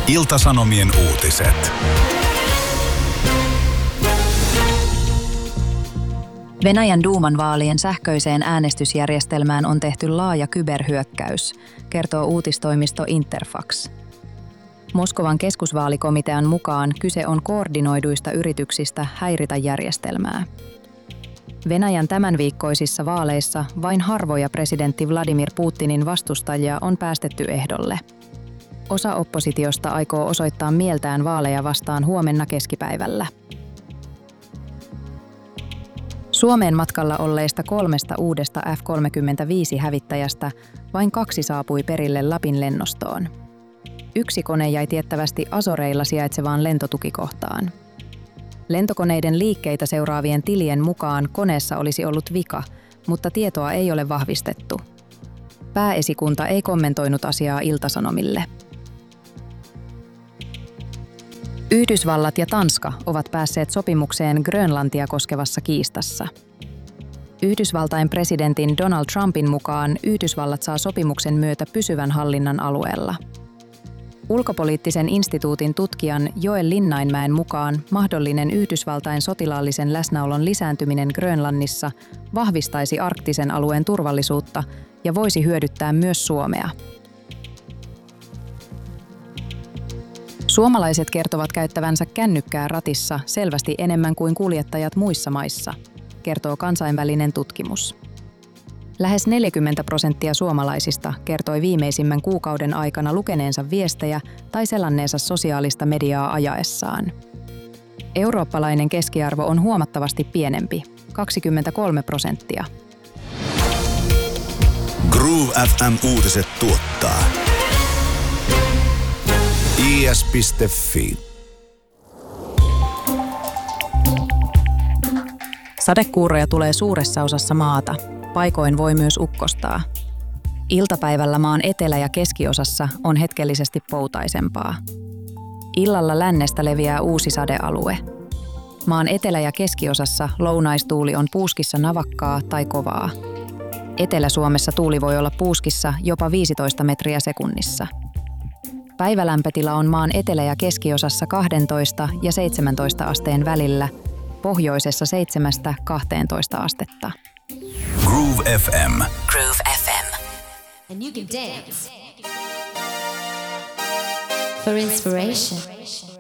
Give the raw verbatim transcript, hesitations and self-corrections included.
Ilta-Sanomien uutiset. Venäjän duuman vaalien sähköiseen äänestysjärjestelmään on tehty laaja kyberhyökkäys, kertoo uutistoimisto Interfax. Moskovan keskusvaalikomitean mukaan kyse on koordinoiduista yrityksistä häiritä järjestelmää. Venäjän tämänviikkoisissa vaaleissa vain harvoja presidentti Vladimir Putinin vastustajia on päästetty ehdolle. Osa oppositiosta aikoo osoittaa mieltään vaaleja vastaan huomenna keskipäivällä. Suomeen matkalla olleista kolmesta uudesta F kolmekymmentäviisi-hävittäjästä vain kaksi saapui perille Lapin lennostoon. Yksi kone jäi tiettävästi Azoreilla sijaitsevaan lentotukikohtaan. Lentokoneiden liikkeitä seuraavien tilien mukaan koneessa olisi ollut vika, mutta tietoa ei ole vahvistettu. Pääesikunta ei kommentoinut asiaa Ilta-Sanomille. Yhdysvallat ja Tanska ovat päässeet sopimukseen Grönlantia koskevassa kiistassa. Yhdysvaltain presidentin Donald Trumpin mukaan Yhdysvallat saa sopimuksen myötä pysyvän hallinnan alueella. Ulkopoliittisen instituutin tutkijan Joel Linnainmäen mukaan mahdollinen Yhdysvaltain sotilaallisen läsnäolon lisääntyminen Grönlannissa vahvistaisi arktisen alueen turvallisuutta ja voisi hyödyttää myös Suomea. Suomalaiset kertovat käyttävänsä kännykkää ratissa selvästi enemmän kuin kuljettajat muissa maissa, kertoo kansainvälinen tutkimus. Lähes neljäkymmentä prosenttia suomalaisista kertoi viimeisimmän kuukauden aikana lukeneensa viestejä tai selanneensa sosiaalista mediaa ajaessaan. Eurooppalainen keskiarvo on huomattavasti pienempi, kaksikymmentäkolme prosenttia. Groove F M-uutiset tuottaa i s piste f i. Sadekuuroja tulee suuressa osassa maata. Paikoin voi myös ukkostaa. Iltapäivällä maan etelä- ja keskiosassa on hetkellisesti poutaisempaa. Illalla lännestä leviää uusi sadealue. Maan etelä- ja keskiosassa lounaistuuli on puuskissa navakkaa tai kovaa. Etelä-Suomessa tuuli voi olla puuskissa jopa viisitoista metriä sekunnissa. Päivälämpötila on maan etelä- ja keskiosassa kaksitoista ja seitsemäntoista asteen välillä, pohjoisessa seitsemästä kahteentoista astetta. Groove F M. Groove F M. And you can dance for inspiration.